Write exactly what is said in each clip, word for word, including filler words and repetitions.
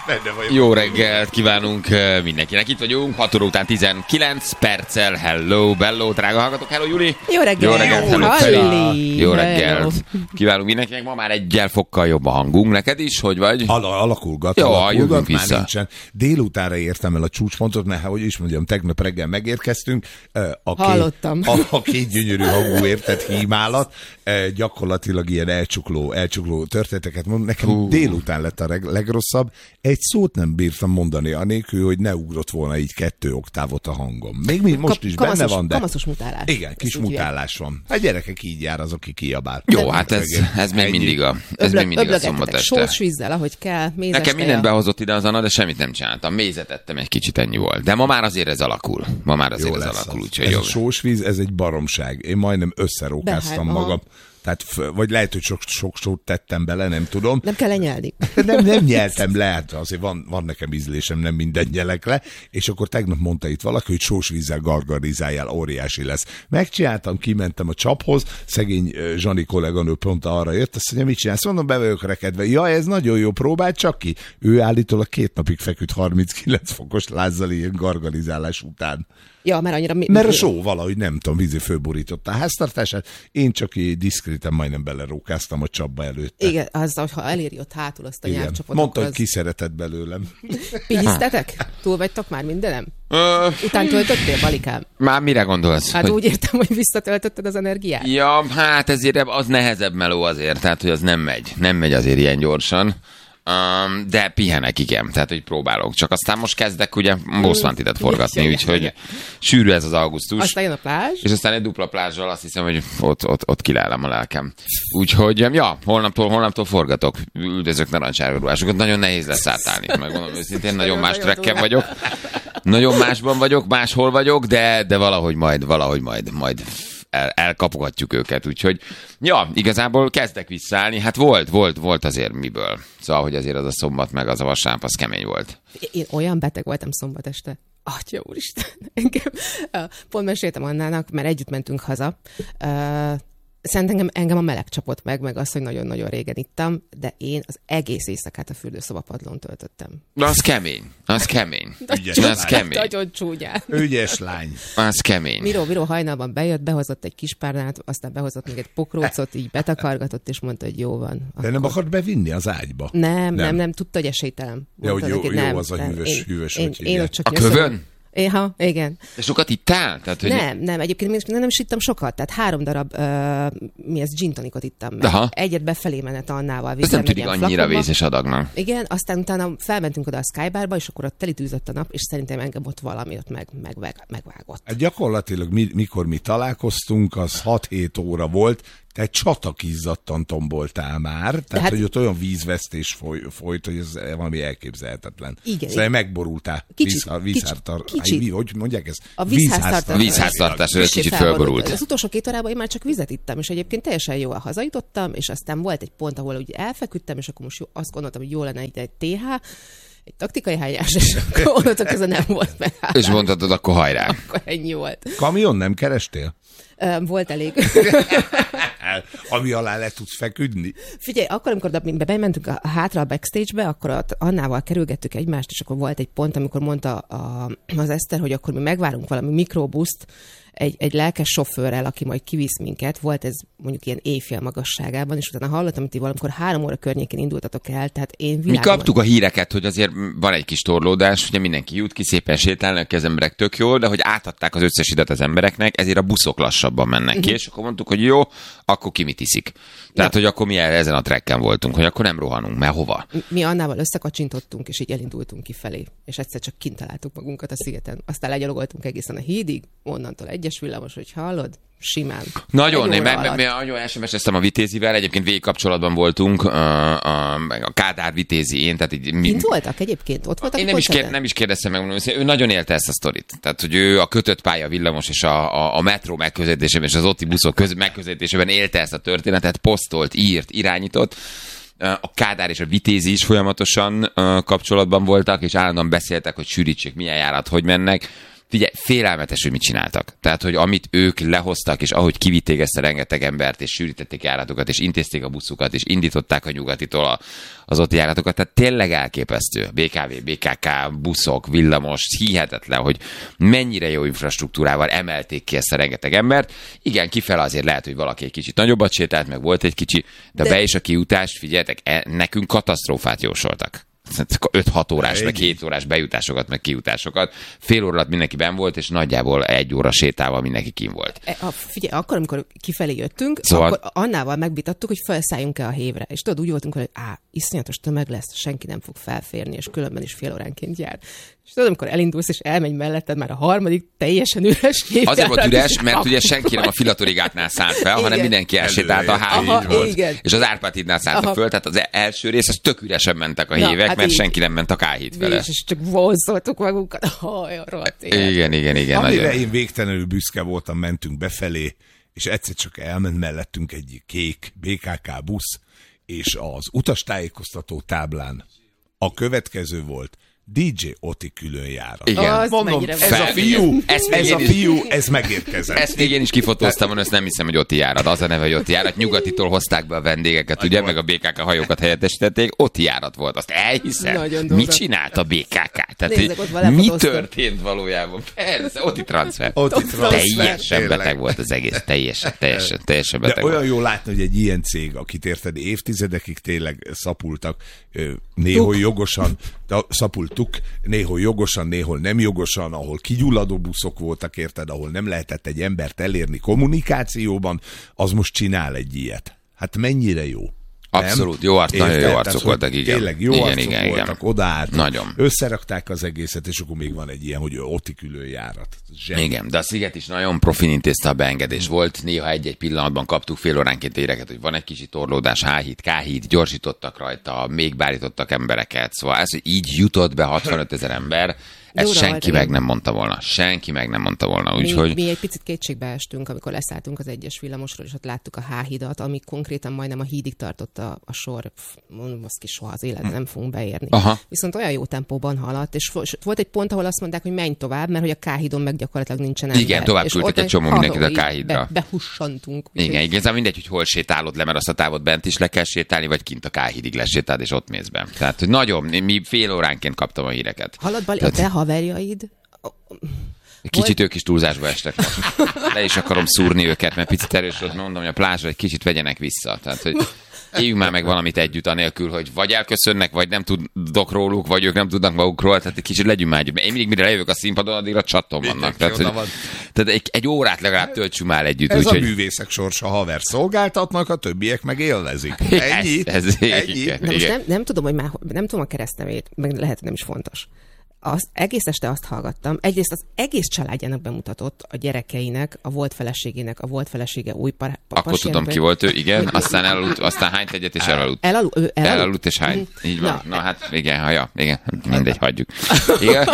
Jó reggelt kívánunk mindenkinek. Itt vagyunk, hat óra után tizenkilenc perccel. Hello, bello, drága hallgatók. Hello, Juli. Jó reggelt. Jó reggelt, hello, Feri. Jó reggelt. Hello. Kívánunk mindenkinek. Ma már egyel fokkal jobb a hangunk. Neked is, hogy vagy? Al- alakulgat, Jó, alakulgat, már vissza. nincsen. Délutánra értem el a csúcspontot, mert hogy is mondjam, tegnap reggel megérkeztünk. A két, Hallottam. A, a két gyönyörű hangú értett hímálat, gyakorlatilag ilyen elcsukló, elcsukló történeteket mond. Nekem Hú. délután lett a reg- legrosszabb. Egy szót nem bírtam mondani, anélkül, hogy ne ugrott volna így kettő oktávot a hangom. Még mi, most Ka- is kamaszos, benne van, de... Kamaszos mutálás. Igen, kis Ezt mutálás van. A gyerekek így jár az, aki kiabál. Jó, hát ez, ez még mindig a, ez még mindig a szombat este. Sós vízzel, ahogy kell. Mézes Nekem teja. mindent behozott ide az Anna, de semmit nem csináltam. Mézet ettem, egy kicsit ennyi volt. De ma már azért ez alakul. Ma már azért Jó ez lesz alakul, az. úgyhogy Ez jó. a sósvíz, ez egy baromság. Én majdnem összerókáztam Behár, magam. Tehát, vagy lehet, hogy sok, sok sót tettem bele, nem tudom. Nem kell lenyelni. Nem, nem nyeltem le, hát azért van, van nekem ízlésem, nem minden nyelek le. És akkor tegnap mondta itt valaki, hogy sósvízzel gargarizáljál, óriási lesz. Megcsináltam, kimentem a csaphoz, szegény uh, Zsani kolléganő pont arra jött, azt mondja, mit csinálsz? Mondom, be vagyok rekedve. Ja, ez nagyon jó, próbáld csak ki. Ő állítólag két napig feküdt harminckilenc fokos lázzal ilyen gargarizálás után. Ja, mert annyira... Mi, Mert a mi- só valahogy nem tudom, vízi fölborította a háztartását. Én csak így diszkréten majdnem belerókáztam a csapba előtte. Igen, az, ha eléri ott hátul azt a Igen. nyelvcsapot. Mondta, akkor hogy ki szeretett belőlem. Pihisztetek? Túl vagytok már mindenem? Ö, Után töltöttél, Balikám? Már mire gondolsz? Hát Hogy- úgy értem, hogy visszatöltötted az energiát. Ja, hát ezért az nehezebb meló azért, tehát hogy az nem megy. Nem megy azért ilyen gyorsan. Um, de pihenek, igen, tehát hogy próbálok. Csak aztán most kezdek ugye Most-Wanted-et forgatni, Igen, úgyhogy igen. sűrű ez az augusztus. Aztán jön a plázs. És aztán egy dupla plázsal azt hiszem, hogy ott, ott, ott kilálom a lelkem. Úgyhogy, ja, holnaptól, holnaptól forgatok. Üldözök narancsárga ruhásokat. Nagyon nehéz lesz átállni. Megmondom őszintén, nagyon más Nagyon trekken durva. vagyok. Nagyon másban vagyok, máshol vagyok, de, de valahogy majd, valahogy majd, majd el, elkapogatjuk őket. Úgyhogy, ja, igazából kezdek visszaállni. Hát volt, volt, volt azért miből. Szóval, hogy azért az a szombat meg az a vasárnap, az kemény volt. Én olyan beteg voltam szombat este. Atya úristen, engem. Pont meséltem Annának, mert együtt mentünk haza. Uh, Szerintem engem, engem a meleg csapott meg, meg az, hogy nagyon-nagyon régen ittam, de én az egész éjszakát a fürdőszobapadlón töltöttem. De az kemény, az kemény. Ügyes Az lány. kemény, Nagyon csúnyán. Ügyes lány. az kemény. Miró, Miró hajnalban bejött, behozott egy kis párnát, aztán behozott még egy pokrócot, így betakargatott, és mondta, hogy jó van. De nem akart bevinni az ágyba? Nem, nem, Nem. nem, nem, tudta, hogy esélytelen. Ja, hogy Mondta jó- neki, jó nem, az a nem. hűvös- Én- hűvös, én, hogy én hívják. ott csak A nyöszöröm. kövön? Éha, igen. De sokat ittál? Tehát, hogy Nem, nem, egyébként még nem, nem is ittam sokat, tehát három darab, uh, mi ez, gin tonicot ittam meg. Aha. Egyet befelé menet Annával. ez vittem nem egy tűnik ilyen annyira flakonba. vészes adagnak. Igen, aztán utána felmentünk oda a Skybarba, és akkor ott telitűzött a nap, és szerintem engem ott valami ott meg, meg, meg, megvágott. Hát gyakorlatilag mi, mikor mi találkoztunk, az hat-hét óra volt, te csatakizzadtan tomboltál már, tehát hát- hát, hogy ott olyan vízvesztés foly, folyt, hogy ez valami elképzelhetetlen. Igen, Szóval igen. megborultál. Kicsit, Vízhár, kicsit, vízhártar, kicsit. Ay, hogy mondják ezt? A vízháztartás. Vízháztartás, ez Kissé kicsit felborult. fölborult. Az utolsó két órában én már csak vizet ittam, és egyébként teljesen jól hazajutottam, és aztán volt egy pont, ahol ugye elfeküdtem, és akkor most jó, azt gondoltam, hogy jó lenne ide egy té há, egy taktikai helyás, és akkor onnantól közben nem volt meg. És mondhatod, akkor hajrá. Akkor ennyi volt. Kamion nem kerestél? Ö, Volt elég. Ami alá le tudsz feküdni? Figyelj, akkor, amikor be- bementünk a, hátra a backstage-be, akkor ott Annával kerülgettük egymást, és akkor volt egy pont, amikor mondta a, az Eszter, hogy akkor mi megvárunk valami mikrobuszt egy, egy lelkes sofőrrel, aki majd kivisz minket. Volt ez mondjuk ilyen éjfél magasságában, és utána hallottam, hogy ti valamikor három óra környékén indultatok el, tehát én Mi világon... kaptuk a híreket, hogy azért van egy kis torlódás, ugye mindenki jut ki, szépen sétálnak, az emberek tök jól, de hogy átadták az összes idat az embereknek, ezért a buszok lassabban mennek ki, és akkor mondtuk, hogy jó, akkor ki mit iszik. Tehát, hogy akkor mi erre ezen a trekken voltunk, hogy akkor nem rohanunk, mert hova? Mi Annával összekacsintottunk, és így elindultunk kifelé, és egyszer csak kint találtuk magunkat a szigeten. Aztán legyalogoltunk egészen a hídig, onnantól egyes villamos, hogy hallod, simán. Nagyon, Egy én óra me- alatt. me- nagyon es em es-eztem a Vitézivel, egyébként végig kapcsolatban voltunk, a, a, a Kádár Vitézi, én, tehát így... Mi, Kint voltak egyébként? Ott voltak én a nem is, kér, koncerten? nem is kérdeztem meg, mondom, ő nagyon élte ezt a sztorit. Tehát, hogy ő a kötött pálya villamos és a, a, a metró megközelítésében és az otti buszok köz- megközelítésében élte ezt a történetet, posztolt, írt, irányított. A Kádár és a Vitézi is folyamatosan uh, kapcsolatban voltak, és állandóan beszéltek, hogy sűrítsék, milyen járat, hogy mennek. Figyelj, félelmetes, hogy mit csináltak. Tehát, hogy amit ők lehoztak, és ahogy kivitték ezt a rengeteg embert, és sűrítették járatokat, és intézték a buszukat, és indították a nyugatitól a, az ott járatokat, tehát tényleg elképesztő. bé ká vé, bé ká ká, buszok, villamos, hihetetlen, hogy mennyire jó infrastruktúrával emelték ki ezt a rengeteg embert. Igen, kifele azért lehet, hogy valaki egy kicsit nagyobbat sétált, meg volt egy kicsi, de, de... be és a kiutást, figyeljetek, e, nekünk katasztrófát jósoltak. öt-hat órás, Egy. meg hét órás bejutásokat, meg kijutásokat. Fél óra alatt mindenki benn volt, és nagyjából egy óra sétával mindenki kim volt. E, a, figyelj, akkor, amikor kifelé jöttünk, szóval... akkor annával megvitattuk, hogy felszálljunk-e a hévre. És tudod, úgy voltunk, hogy á, iszonyatos tömeg lesz, senki nem fog felférni, és különben is fél óránként jár. És tudod, amikor elindulsz, és elmegy melletted már a harmadik teljesen üres hév. Azért volt üres, mert ugye senki nem a Filatorigátnál szállt fel, igen. hanem mindenki elsétált a Hárhídhoz. És az Árpád hídnál szálltak föl, tehát az első rész, az tök üresen mentek a hévek, hát mert így. senki nem ment a K-híd vele. És csak vonzoltuk magunkat. Olyan rohadt élet. Igen, igen, igen. Amire nagyon. én végtelenül büszke voltam, mentünk befelé, és egyszer csak elment mellettünk egy kék bé ká ká busz, és az utastájékoztató táblán a következő volt: dé dzsé Oti különjárat. Igen. Az Mondom, ez a fiú, ez, ez a fiú, ez megérkezett. Ezt még én is kifotóztam, mondom, ezt nem hiszem, hogy Oti járat. Az a neve, hogy Oti járat. Nyugatitól hozták be a vendégeket, ugye, meg a bé ká ká hajókat helyettesítették. Oti járat volt. Azt elhiszem. Mit csinált a bé ká ká? Tehát, Nézzek, mi történt valójában? Persze, Oti transfer. Oti transfer. Teljesen beteg volt az egész. Teljesen, teljesen, teljesen beteg De olyan volt. jó látni, hogy egy ilyen cég, akit érted, évtizedekig tényleg szapultak, néhol jogosan, szapultuk, néhol jogosan, néhol nem jogosan, ahol kigyulladó buszok voltak, érted, ahol nem lehetett egy embert elérni kommunikációban, az most csinál egy ilyet. Hát mennyire jó. Abszolút, jó arc, nagyon jó arcok voltak, igen. Tényleg jó igen, arcok igen, voltak, igen. odaálltak, nagyon. Összerakták az egészet, és akkor még van egy ilyen, hogy Oti különjárat. Zseni. Igen, de a Sziget is nagyon profin intézte a beengedés. Volt, néha egy-egy pillanatban kaptuk fél óránként éreket, hogy van egy kicsi torlódás, H-híd, K-híd, gyorsítottak rajta, még bárítottak embereket, szóval ez, hogy így jutott be hatvanöt ezer ember, ezt senki meg nem mondta volna. Senki meg nem mondta volna. Mi, úgyhogy... mi egy picit kétségbe estünk, amikor leszálltunk az egyes villamosról, és ott láttuk a H-hidat, ami konkrétan majdnem a hídig tartott a, a sor. Mondom, azt ki soha az életben nem fogunk beérni. Aha. Viszont olyan jó tempóban haladt, és volt egy pont, ahol azt mondták, hogy menj tovább, mert hogy a K-hídon meg gyakorlatilag nincsen ember. Igen, tovább küldtek egy csomó mindenkit a K-hídra. Be, behussantunk. Igen, igazán mindegy, hogy hol sétálod le, mert azt a távot bent is le kell sétálni, vagy kint a K-hídig lesétáld, és ott mész be. Tehát, hogy nagyon, mi fél óránként kaptam a híreket. Halad Bali, Tehát... a te haverjaid... Kicsit ők is túlzásba estek. Le is akarom szúrni őket, mert picit erős volt, mondom, hogy a plázsra egy kicsit vegyenek vissza. Tehát, hogy éljünk már meg valamit együtt anélkül, hogy vagy elköszönnek, vagy nem tudok róluk, vagy ők nem tudnak magukról, tehát egy kicsit legyünk már együtt. Én mindig, mire lejövök a színpadon, addigra csatton vannak. Tehát, hogy, tehát egy, egy órát legalább töltsünk már együtt. Ez úgy, a hogy... művészek sorsa, haver szolgáltatnak, a többiek meg élvezik. Ennyi. Ez, ez Ennyi. Igen, De most nem, nem tudom, hogy már nem tudom a keresztnevét, meg lehet, hogy nem is fontos. Az, egész este azt hallgattam. Egyrészt az egész családjának bemutatott, a gyerekeinek, a volt feleségének, a volt felesége új par- Akkor tudom, ki volt ő, igen. Aztán elaludt, aztán hányt egyet és elaludt. Elaludt? Ő elaludt? Elaludt és hány. Így van. Na, Na hát igen, ha ja, igen. Mindegy, hagyjuk. Igen.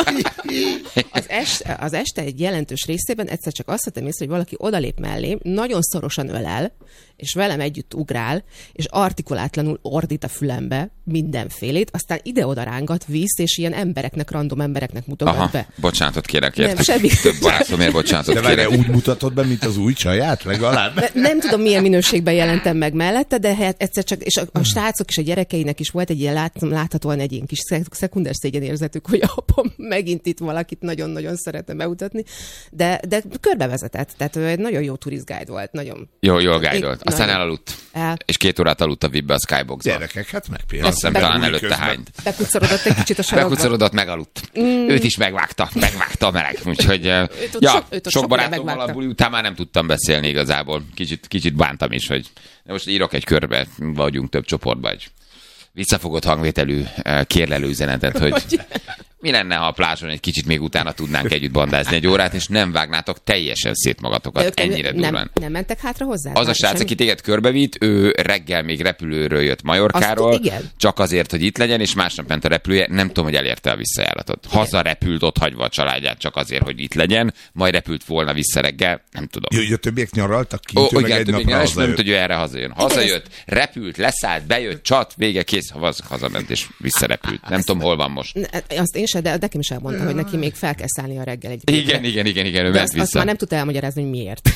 Az, este, az este egy jelentős részében egyszer csak azt vettem észre, hogy valaki odalép mellém, nagyon szorosan ölel, és velem együtt ugrál, és artikulátlanul ordít a fülembe mindenfélét, aztán ide-oda rángat, visz, és ilyen embereknek, random embereknek mutogat Aha, be. bocsánatot kérek, értek. Nem, semmi. Több barátomért bocsánatot De kérek. várjál, úgy mutatod be, mint az új csaját, legalább? Ne, nem tudom, milyen minőségben jelentem meg mellette, de hát egyszer csak, és a, a srácok és a gyerekeinek is volt egy ilyen lát, láthatóan egy ilyen kis szekunder szégyenérzetük, hogy apam megint itt valakit nagyon-nagyon szeretne bemutatni, de, de körbevezetett, tehát egy nagyon jó turistguide volt, nagyon. Jó, jól guide-olt. Aztán nagyon. elaludt. El. És két órát aludt a vibbe a Skyboxba. Gyerekek, hát megpéldául. Azt hiszem, talán előtte hányt. Bekucorodott egy kicsit a sarokba. Bekucorodott, megaludt. Mm. Őt is megvágta, megvágta a meleg. Úgyhogy ja, sok, sok, sok barátommal a buli után már nem tudtam beszélni igazából. Kicsit, kicsit bántam is, hogy most írok egy körbe, vagyunk több csoportban, egy visszafogott hangvételű kérlelő üzenetet, hogy mi lenne, ha a plázson egy kicsit még utána tudnánk együtt bandázni egy órát, és nem vágnátok teljesen szét magatokat ennyire durván. Nem, nem mentek hátra hozzá? Az a srác, aki téged körbevitt, ő reggel még repülőről jött Majorkáról, Azt, igen. csak azért, hogy itt legyen, és másnap ment a repülője, nem tudom, hogy elérte a visszajáratot. Haza repült, ott hagyva a családját csak azért, hogy itt legyen, majd repült volna vissza reggel, nem tudom. Jó, a többiek nyaraltak kint, Ó, meg igen, egy többiek napra nyaraltak, nem hazajött. tudja, hogy erre hazajön. Hazajött, repült, leszállt, bejött, csat, vége, kész, haz, hazament, és visszarepült. Nem tudom, hol van most. Azt én érzése, de nekem is elmondta, hogy neki még fel kell szállni a reggel egy igen, igen, igen, igen, igen, ő ment azt, vissza. Azt már nem tudta elmagyarázni, hogy miért.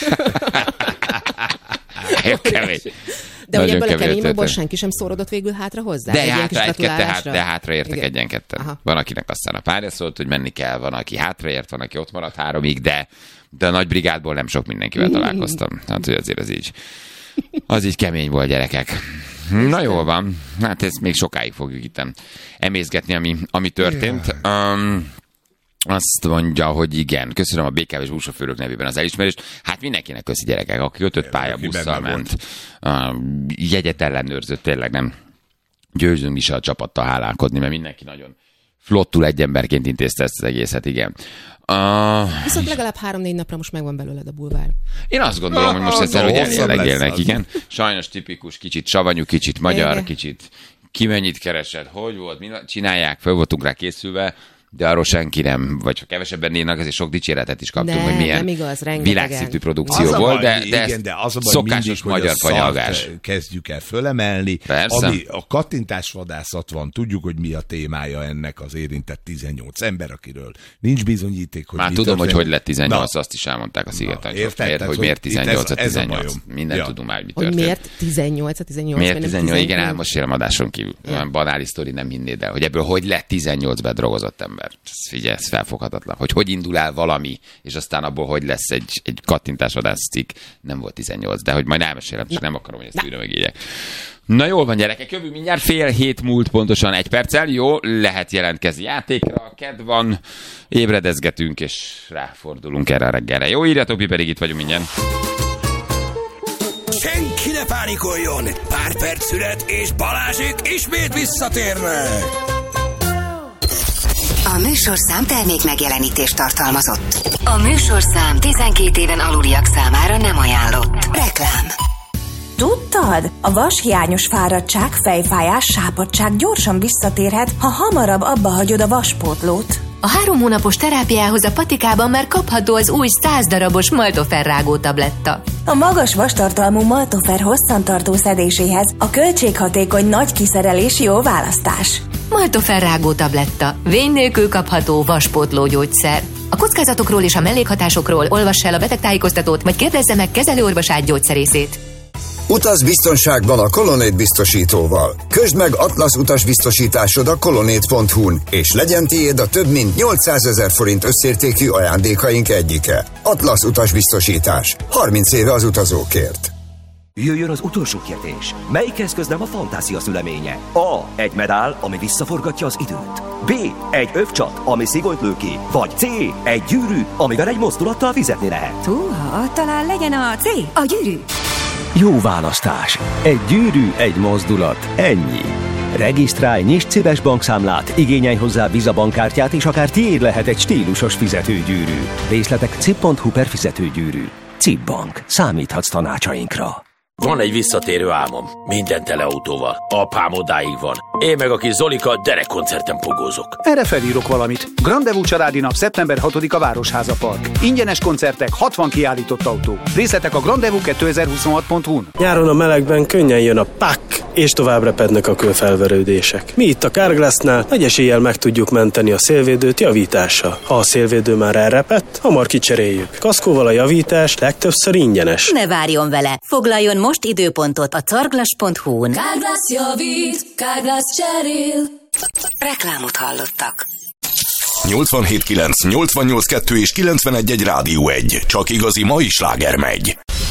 Jó kemény. De hogy ebből a keményből senki sem szórodott végül hátra hozzá? De, hátra, egy kette, hát, de hátra értek igen. egyen-ketten. Aha. Van, akinek aztán a párja szólt, hogy menni kell, van, aki hátraért, van, aki ott maradt háromig, de, de a nagy brigádból nem sok mindenkivel találkoztam. Hát, hogy azért az így, az így kemény volt, gyerekek. Na jól van. Hát ezt még sokáig fogjuk itt emészgetni, ami, ami történt. Um, Azt mondja, hogy igen. Köszönöm a bé ká vé-s buszsofőrök nevében az elismerést. Hát mindenkinek köszi, gyerekek, aki ötöt pályabusszal ment. Uh, jegyet ellenőrzött, tényleg nem győzünk is a csapattal hálálkodni, mert mindenki nagyon flottul egy emberként intézte ezt az egészet, igen. Uh, Viszont legalább három-négy napra most megvan belőled a bulvár. Én azt gondolom, hogy most ezzel, hogy eljellegélnek, igen. Sajnos tipikus, kicsit savanyú, kicsit magyar, igen. Kicsit ki mennyit keresed, hogy volt, mi csinálják, föl voltunk rá készülve, de arról senki nem, vagy ha kevesebben írnak, ezért sok dicséretet is kaptunk, de, hogy milyen igaz, világszintű produkció az volt, de, de, igen, de az a baj, szokásos mindig, magyar fanyalgás. Kezdjük el fölemelni. Persze. Ami a kattintásvadászat van, tudjuk, hogy mi a témája ennek az érintett tizennyolc ember, akiről nincs bizonyíték, hogy már mi tudom, történt. hogy hogy lett tizennyolc, na, azt is elmondták a Szigeten, hogy, hogy miért tizennyolc a tizennyolc. Minden ja. tudom már, hogy mi történt. Hogy miért tizennyolc a tizennyolc? Miért tizennyolc? Igen, elmosélem adáson kívül. Olyan banális sztori, nem hinnéd el, hogy ebből hogy lett tizennyolc bedrogozott ember. Figyelj, ez felfoghatatlan. Hogy hogy indul el valami, és aztán abból hogy lesz egy, egy kattintásvadász cikk. Nem volt tizennyolc, de hogy majd elmesélem, csak nem akarom, hogy ezt újra megírják. Na jól van, gyerekek, jövő mindjárt fél hét múlt pontosan egy perccel. Jó, lehet jelentkezni játékra, kedv van, ébredezgetünk, és ráfordulunk erre a reggelre. Jó, írjatok, mi pedig itt vagyunk mindjárt. Senki ne pánikoljon! Pár perc szület, és Balázsék ismét visszatérnek! A műsorszám termék megjelenítést tartalmazott. A műsorszám tizenkét éven aluliak számára nem ajánlott. Reklám. Tudtad? A vashiányos fáradtság, fejfájás, sápadtság gyorsan visszatérhet, ha hamarabb abba hagyod a vaspótlót. A három hónapos terápiához a patikában már kapható az új száz darabos Maltofer rágó tabletta. A magas vastartalmú Maltofer hosszantartó szedéséhez a költséghatékony nagy kiszerelés jó választás. Maltofer rágó tabletta. Vény nélkül kapható vaspótló gyógyszer. A kockázatokról és a mellékhatásokról olvass el a betegtájékoztatót, vagy kérdezze meg kezelőorvosát gyógyszerészét. Utaz biztonságban a Colonnade biztosítóval. Közd meg Atlasz utasbiztosításod a colonnade pont hu-n, és legyen tiéd a több mint nyolcszázezer forint összértékű ajándékaink egyike. Atlasz utasbiztosítás. harminc éve az utazókért. Jöjjön az utolsó kérdés. Melyik eszköz nem a fantázia szüleménye? A. Egy medál, ami visszaforgatja az időt. B. Egy övcsat, ami szigonyt lő ki. Vagy C. Egy gyűrű, amivel egy mozdulattal fizetni lehet. Húha, talán legyen a C. A gyűrű. Jó választás. Egy gyűrű, egy mozdulat. Ennyi. Regisztrálj, nyisd Cibes bankszámlát, igényelj hozzá Visa bankkártyát, és akár tiéd lehet egy stílusos fizetőgyűrű. Részletek cib pont hu per fizetőgyűrű. Cib Bank. Számíthatsz tanácsainkra. Van egy visszatérő álmom. Minden tele autóval. Apám odáig van. Én meg a kis Zolika derekkoncerten pogózok. Erre felírok valamit. Grandevú családi nap szeptember hatodika Városháza Park. Ingyenes koncertek, hatvan kiállított autó. Részletek a grandevú kétezer-huszonhat pont hu-n. Nyáron a melegben könnyen jön a pak, és tovább repednek a kőfelverődések. Mi itt a Carglassnál nagy eséllyel meg tudjuk menteni a szélvédőt javítással. Ha a szélvédő már elrepett, hamar kicseréljük. Kaszkóval a javítás legtöbbször ingyenes. Ne várjon vele. Foglaljon most időpontot a carglass pont hu-n. Carglass javít, Carglass cserél. Reklámot hallottak. nyolcvanhét kilenc, nyolcvannyolc kettő és kilencvenegy egy Rádió egy. Csak igazi mai sláger megy.